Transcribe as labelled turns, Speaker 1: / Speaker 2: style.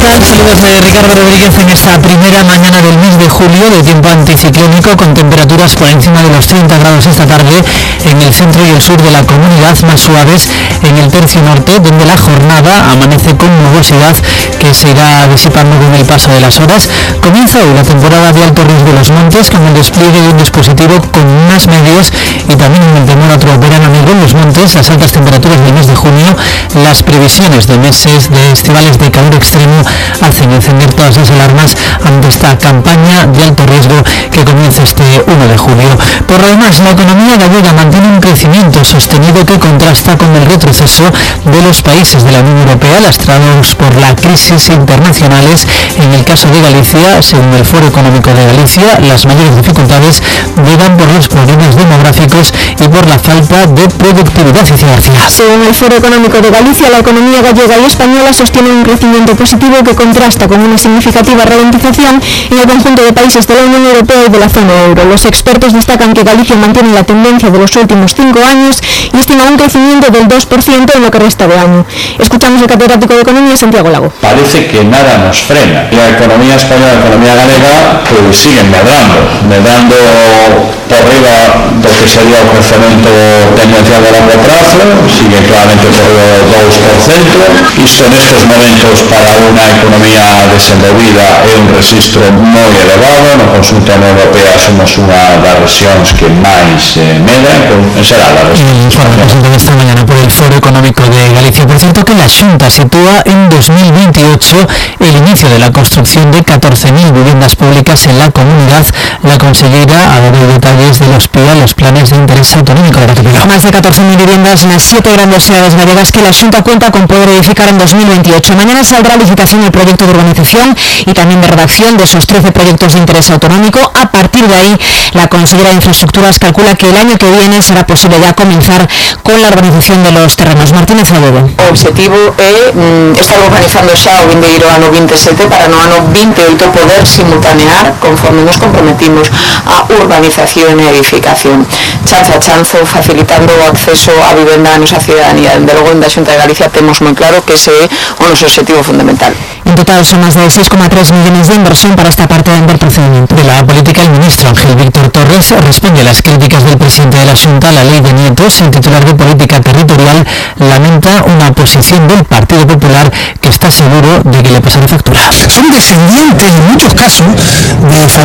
Speaker 1: tal? Saludos de Ricardo Rodríguez en esta primera mañana del mes de julio de tiempo anticiclónico, con temperaturas por encima de los 30 grados esta tarde en el centro y el sur de la comunidad, más suaves en el tercio norte, donde la jornada amanece con nubosidad que se irá disipando con el paso de las horas. Comienza hoy la temporada de alto riesgo de los montes, con el despliegue de un dispositivo con más medios y también en el temor a otro verano amigo en los montes, las altas temperaturas del mes de junio, las previsiones de meses de estivales de calor extremo hacen encender todas las alarmas ante esta campaña de alto riesgo que comienza este 1 de julio. Por lo demás, la economía gallega mantiene un crecimiento sostenido que contrasta con el retroceso de los países de la Unión Europea lastrados por la crisis internacionales. En el caso de Galicia, según el Foro Económico de Galicia, las mayores dificultades llegan por los problemas demográficos y por la falta de productividad y García.
Speaker 2: Según el Foro Económico de Galicia, la economía gallega y española sostiene un crecimiento positivo que contrasta con una significativa ralentización en el conjunto de países de la Unión Europea y de la zona euro. Los expertos destacan que Galicia mantiene la tendencia de los últimos 5 años y estima un crecimiento del 2% en lo que resta de año. Escuchamos al catedrático de Economía, Santiago Lago.
Speaker 3: Parece que nada nos frena. La economía española y la economía galega pues siguen medrando por arriba do que sería o crecemento tendencial de largo prazo, sigue claramente por arriba do 2%. Isto nestes momentos para unha economía desenvolvida é un registro moi elevado. No conxunto da Unión Europea somos unha das rexións que máis medra, en xeral a
Speaker 1: informe presentado esta mañana por el Foro Económico de Galicia. Por cierto, que la Xunta sitúa en 2028 el inicio de la construcción de 14.000 viviendas públicas en la comunidad. La consellera ha dado detalles de los PIA, los planes de interés autonómico de la República.
Speaker 2: Más de 14.000 viviendas en las 7 grandes ciudades gallegas que la Xunta cuenta con poder edificar en 2028. Mañana saldrá a licitación el proyecto de urbanización y también de redacción de esos 13 proyectos de interés autonómico. A partir de ahí, la consellera de Infraestructuras calcula que el año que viene será posible ya comenzar con la urbanización de los terrenos. Martínez Albedo.
Speaker 4: O objetivo é estar organizando xa o vindeiro ano 27 para no ano 28 poder simultanear, conforme nos comprometimos, a urbanización e edificación. Chanzo a chanzo, facilitando o acceso á vivenda a nosa ciudadanía. Dende logo, en da Xunta de Galicia temos moi claro que ese é o noso objetivo fundamental.
Speaker 2: En total son más de 6,3 millones de inversión para esta parte del procedimiento.
Speaker 1: De la política, el ministro Ángel Víctor Torres responde a las críticas del presidente de la Xunta a la ley de nietos. El titular de Política Territorial lamenta una posición del Partido Popular que está seguro de que le pasará factura.
Speaker 5: Son descendientes en muchos casos de